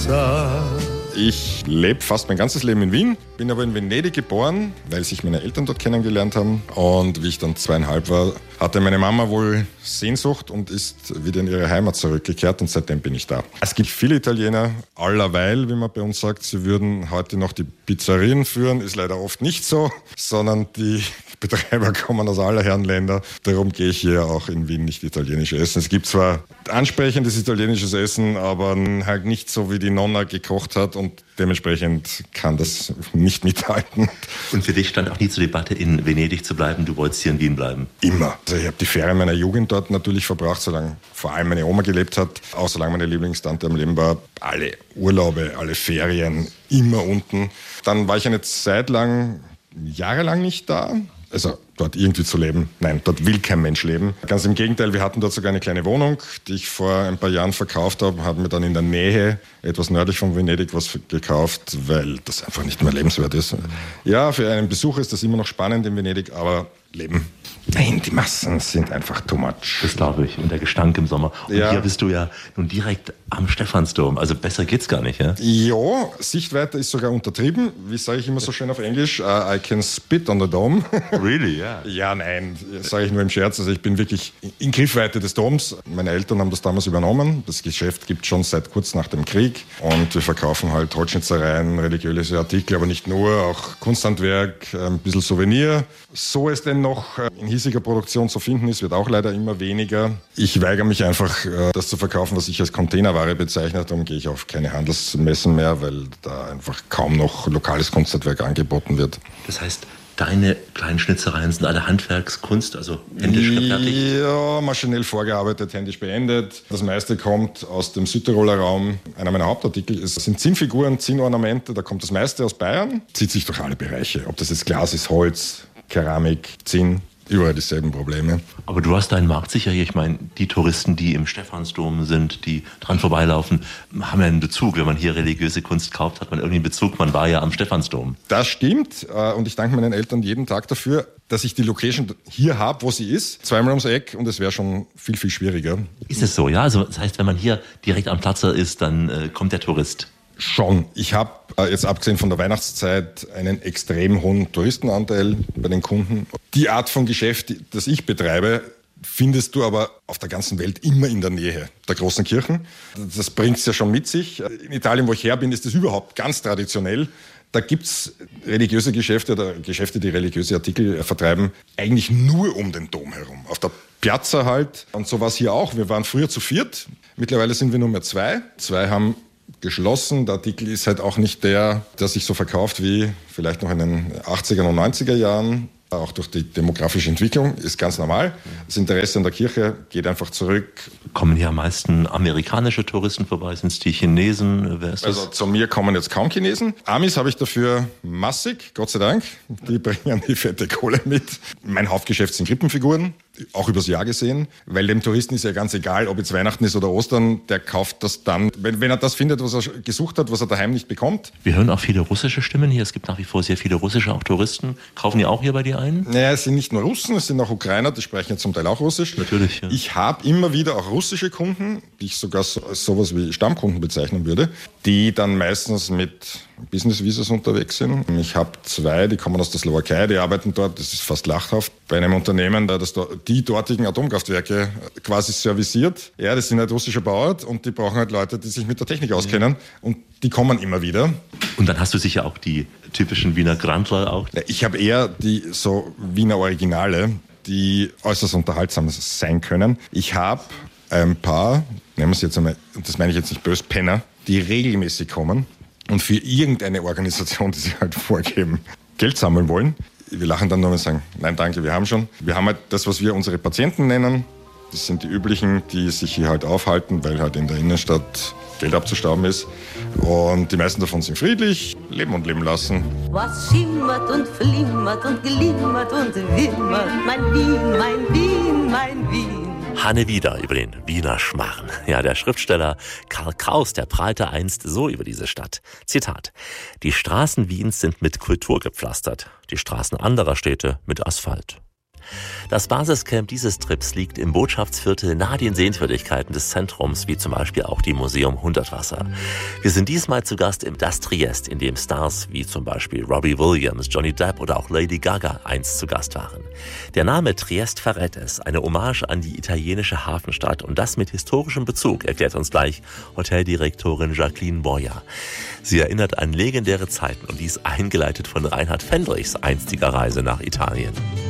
piazza. Ich lebe fast mein ganzes Leben in Wien, bin aber in Venedig geboren, weil sich meine Eltern dort kennengelernt haben. Und wie ich dann 2,5 war, hatte meine Mama wohl Sehnsucht und ist wieder in ihre Heimat zurückgekehrt und seitdem bin ich da. Es gibt viele Italiener, allerweil, wie man bei uns sagt, sie würden heute noch die Pizzerien führen, ist leider oft nicht so, sondern die Betreiber kommen aus aller Herren Länder. Darum gehe ich hier auch in Wien nicht italienisch essen. Es gibt zwar ansprechendes italienisches Essen, aber halt nicht so, wie die Nonna gekocht hat und dementsprechend kann das nicht mithalten. Und für dich stand auch nie zur Debatte, in Venedig zu bleiben, du wolltest hier in Wien bleiben? Immer. Also ich habe die Ferien meiner Jugend dort natürlich verbracht, solange vor allem meine Oma gelebt hat, auch solange meine Lieblingstante am Leben war. Alle Urlaube, alle Ferien, immer unten. Dann war ich eine Zeit lang, jahrelang nicht da. Also dort irgendwie zu leben. Nein, dort will kein Mensch leben. Ganz im Gegenteil, wir hatten dort sogar eine kleine Wohnung, die ich vor ein paar Jahren verkauft habe, haben mir dann in der Nähe, etwas nördlich von Venedig, was gekauft, weil das einfach nicht mehr lebenswert ist. Ja, für einen Besuch ist das immer noch spannend in Venedig, aber Leben. Nein, die Massen sind einfach too much. Das glaube ich. Und der Gestank im Sommer. Und hier bist du ja nun direkt am Stephansdom. Also besser geht's gar nicht, ja? Ja, Sichtweite ist sogar untertrieben. Wie sage ich immer so schön auf Englisch? I can spit on the dome. Really, yeah. Ja, nein, sage ich nur im Scherz. Also ich bin wirklich in Griffweite des Doms. Meine Eltern haben das damals übernommen. Das Geschäft gibt es schon seit kurz nach dem Krieg. Und wir verkaufen halt Holzschnitzereien, religiöse Artikel, aber nicht nur, auch Kunsthandwerk, ein bisschen Souvenir. So es denn noch in hiesiger Produktion zu finden ist, wird auch leider immer weniger. Ich weigere mich einfach, das zu verkaufen, was ich als Containerware bezeichne. Darum gehe ich auf keine Handelsmessen mehr, weil da einfach kaum noch lokales Kunsthandwerk angeboten wird. Das heißt, deine kleinen Schnitzereien sind alle Handwerkskunst, also händisch gefertigt? Ja, maschinell vorgearbeitet, händisch beendet. Das meiste kommt aus dem Südtiroler Raum. Einer meiner Hauptartikel sind Zinnfiguren, Zinnornamente. Da kommt das meiste aus Bayern. Zieht sich durch alle Bereiche. Ob das jetzt Glas ist, Holz, Keramik, Zinn. Überall dieselben Probleme. Aber du hast deinen Markt sicher hier. Ich meine, die Touristen, die im Stephansdom sind, die dran vorbeilaufen, haben ja einen Bezug. Wenn man hier religiöse Kunst kauft, hat man irgendwie einen Bezug. Man war ja am Stephansdom. Das stimmt. Und ich danke meinen Eltern jeden Tag dafür, dass ich die Location hier habe, wo sie ist. Zweimal ums Eck und es wäre schon viel, viel schwieriger. Ist es so, ja? Also das heißt, wenn man hier direkt am Platzer ist, dann kommt der Tourist. Schon. Ich habe jetzt abgesehen von der Weihnachtszeit einen extrem hohen Touristenanteil bei den Kunden. Die Art von Geschäft, das ich betreibe, findest du aber auf der ganzen Welt immer in der Nähe der großen Kirchen. Das bringt es ja schon mit sich. In Italien, wo ich her bin, ist das überhaupt ganz traditionell. Da gibt's religiöse Geschäfte oder Geschäfte, die religiöse Artikel vertreiben, eigentlich nur um den Dom herum. Auf der Piazza halt. Und so war es hier auch. Wir waren früher zu 4. Mittlerweile sind wir nur mehr 2. 2 haben geschlossen. Der Artikel ist halt auch nicht der sich so verkauft wie vielleicht noch in den 80er und 90er Jahren. Auch durch die demografische Entwicklung ist ganz normal. Das Interesse an der Kirche geht einfach zurück. Kommen hier am meisten amerikanische Touristen vorbei? Sind es die Chinesen? Wer ist das? Also zu mir kommen jetzt kaum Chinesen. Amis habe ich dafür massig, Gott sei Dank. Die bringen die fette Kohle mit. Mein Hauptgeschäft sind Krippenfiguren, auch übers Jahr gesehen. Weil dem Touristen ist ja ganz egal, ob jetzt Weihnachten ist oder Ostern, der kauft das dann, wenn er das findet, was er gesucht hat, was er daheim nicht bekommt. Wir hören auch viele russische Stimmen hier. Es gibt nach wie vor sehr viele russische auch Touristen. Kaufen die auch hier bei dir ein? Naja, es sind nicht nur Russen, es sind auch Ukrainer, die sprechen ja zum Teil auch Russisch. Natürlich, ja. Ich habe immer wieder auch russische Kunden, die ich sogar als sowas wie Stammkunden bezeichnen würde, die dann meistens mit Business-Visas unterwegs sind. Ich habe 2, die kommen aus der Slowakei, die arbeiten dort, das ist fast lachhaft, bei einem Unternehmen, das die dortigen Atomkraftwerke quasi serviciert. Ja, das sind halt russische Bauern und die brauchen halt Leute, die sich mit der Technik auskennen und die kommen immer wieder. Und dann hast du sicher auch die typischen Wiener Grandler auch? Ich habe eher die so Wiener Originale, die äußerst unterhaltsam sein können. Ich habe ein paar, nehmen wir es jetzt einmal, und das meine ich jetzt nicht böse, Penner, die regelmäßig kommen und für irgendeine Organisation, die sie halt vorgeben, Geld sammeln wollen. Wir lachen dann nur und sagen, nein, danke, wir haben schon. Wir haben halt das, was wir unsere Patienten nennen. Das sind die üblichen, die sich hier halt aufhalten, weil halt in der Innenstadt Geld abzustauben ist. Und die meisten davon sind friedlich, leben und leben lassen. Was schimmert und flimmert und glimmert und wimmert, mein Wien, mein Wien, mein Wien. Hanne Wieder über den Wiener Schmarrn. Ja, der Schriftsteller Karl Kraus, der prahlte einst so über diese Stadt. Zitat: Die Straßen Wiens sind mit Kultur gepflastert, die Straßen anderer Städte mit Asphalt. Das Basiscamp dieses Trips liegt im Botschaftsviertel nahe den Sehenswürdigkeiten des Zentrums, wie zum Beispiel auch dem Museum Hundertwasser. Wir sind diesmal zu Gast im Das Triest, in dem Stars wie zum Beispiel Robbie Williams, Johnny Depp oder auch Lady Gaga einst zu Gast waren. Der Name Triest verrät es, eine Hommage an die italienische Hafenstadt und das mit historischem Bezug, erklärt uns gleich Hoteldirektorin Jacqueline Boyer. Sie erinnert an legendäre Zeiten und dies eingeleitet von Reinhard Fendrichs einstiger Reise nach Italien.